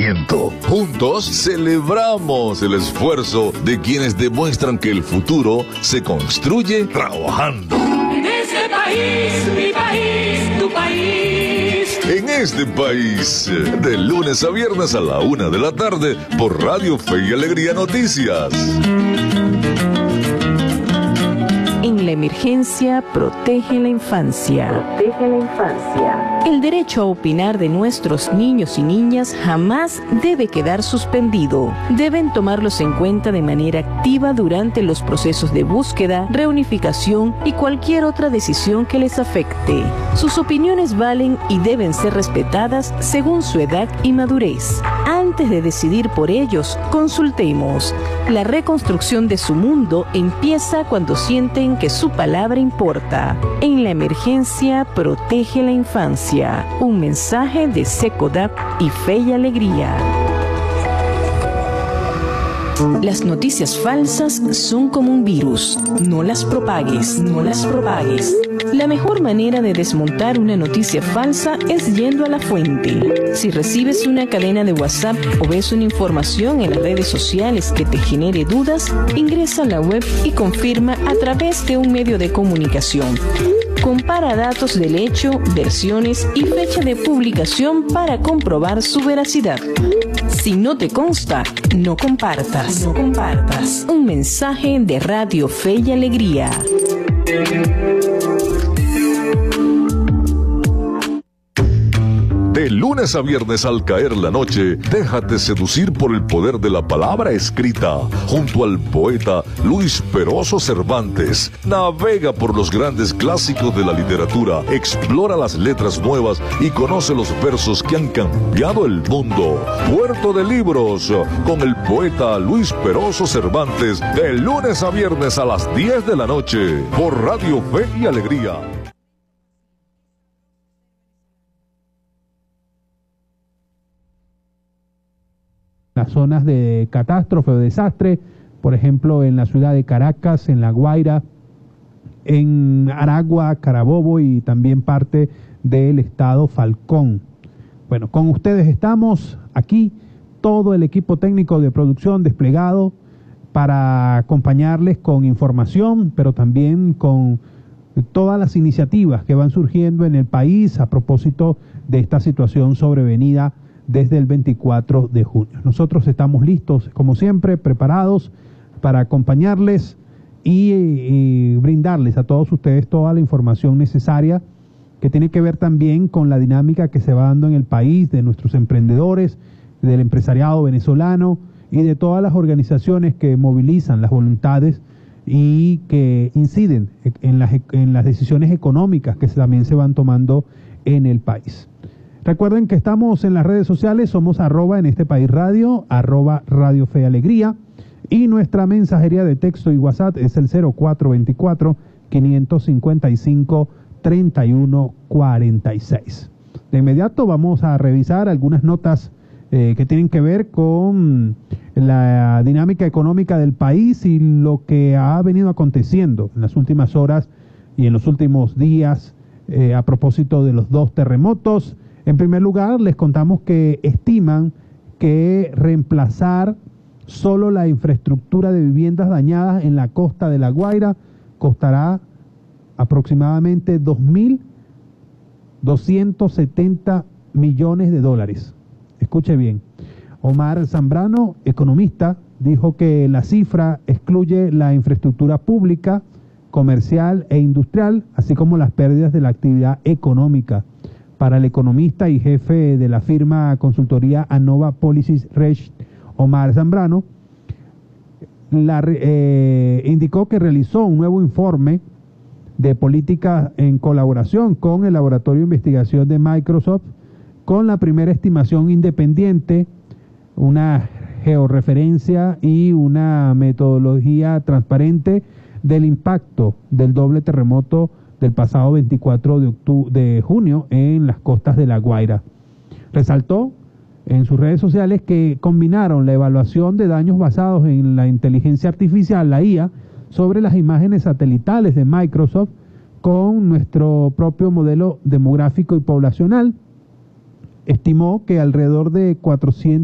crecimiento. Juntos celebramos el esfuerzo de quienes demuestran que el futuro se construye trabajando. En este país, mi país, tu país. En este país, de lunes a viernes a la 1 de la tarde, por Radio Fe y Alegría Noticias. En la emergencia, protege la infancia. Protege la infancia. El derecho a opinar de nuestros niños y niñas jamás debe quedar suspendido. Deben tomarlos en cuenta de manera activa durante los procesos de búsqueda, reunificación y cualquier otra decisión que les afecte. Sus opiniones valen y deben ser respetadas según su edad y madurez. Antes de decidir por ellos, consultemos. La reconstrucción de su mundo empieza cuando sienten que su palabra importa. En la emergencia, protege la infancia. Un mensaje de Secodap y Fe y Alegría. Las noticias falsas son como un virus. No las propagues, no las propagues. La mejor manera de desmontar una noticia falsa es yendo a la fuente. Si recibes una cadena de WhatsApp o ves una información en las redes sociales que te genere dudas, ingresa a la web y confirma a través de un medio de comunicación. Compara datos del hecho, versiones y fecha de publicación para comprobar su veracidad. Si no te consta, no compartas. No compartas. Un mensaje de Radio Fe y Alegría. De lunes a viernes al caer la noche, déjate seducir por el poder de la palabra escrita. Junto al poeta Luis Peroso Cervantes, navega por los grandes clásicos de la literatura, explora las letras nuevas y conoce los versos que han cambiado el mundo. Puerto de Libros, con el poeta Luis Peroso Cervantes, de lunes a viernes a las 10 de la noche, por Radio Fe y Alegría. Las zonas de catástrofe o desastre, por ejemplo en la ciudad de Caracas, en La Guaira, en Aragua, Carabobo y también parte del estado Falcón. Bueno, con ustedes estamos aquí, todo el equipo técnico de producción desplegado para acompañarles con información, pero también con todas las iniciativas que van surgiendo en el país a propósito de esta situación sobrevenida desde el 24 de junio. Nosotros estamos listos, como siempre, preparados para acompañarles y brindarles a todos ustedes toda la información necesaria que tiene que ver también con la dinámica que se va dando en el país, de nuestros emprendedores, del empresariado venezolano y de todas las organizaciones que movilizan las voluntades y que inciden en las decisiones económicas que también se van tomando en el país. Recuerden que estamos en las redes sociales, somos @en este país radio, @Radio Fe y Alegría, y nuestra mensajería de texto y WhatsApp es el 0424-555-3146. De inmediato vamos a revisar algunas notas que tienen que ver con la dinámica económica del país y lo que ha venido aconteciendo en las últimas horas y en los últimos días a propósito de los 2 terremotos. En primer lugar, les contamos que estiman que reemplazar solo la infraestructura de viviendas dañadas en la costa de La Guaira costará aproximadamente 2.270 millones de dólares. Escuche bien. Omar Zambrano, economista, dijo que la cifra excluye la infraestructura pública, comercial e industrial, así como las pérdidas de la actividad económica. Para el economista y jefe de la firma consultoría Anova Policies Research, Omar Zambrano, indicó que realizó un nuevo informe de política en colaboración con el Laboratorio de Investigación de Microsoft, con la primera estimación independiente, una georreferencia y una metodología transparente del impacto del doble terremoto del pasado 24 de junio en las costas de La Guaira. Resaltó en sus redes sociales que combinaron la evaluación de daños basados en la inteligencia artificial, la IA, sobre las imágenes satelitales de Microsoft con nuestro propio modelo demográfico y poblacional. Estimó que alrededor de 400